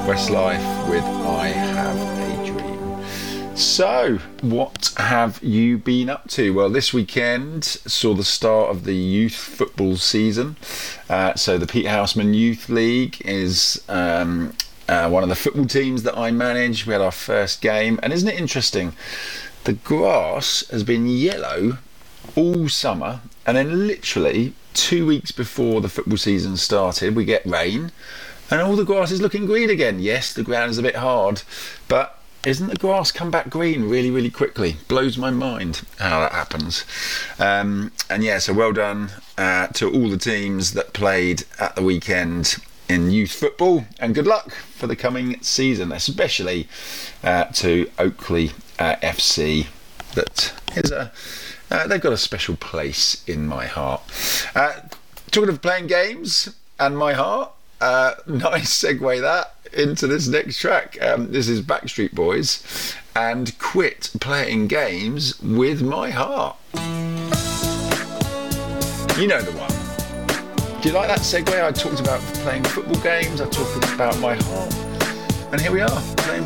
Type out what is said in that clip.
Westlife with I Have a Dream. So, what have you been up to? Well, this weekend saw the start of the youth football season. So the Pete Houseman Youth League is one of the football teams that I manage. We had our first game, and isn't it interesting? The grass has been yellow all summer, and then literally 2 weeks before the football season started, we get rain. And all the grass is looking green again. Yes, the ground is a bit hard, but isn't the grass come back green really, really quickly? Blows my mind how that happens. And yeah, so well done to all the teams that played at the weekend in youth football, and good luck for the coming season, especially to Oakley FC. That is they've got a special place in my heart. Talking of playing games and my heart, nice segue that into this next track. This is Backstreet Boys and Quit Playing Games with My Heart. You know the one. Do you like that segue? I talked about playing football games, I talked about my heart, and here we are playing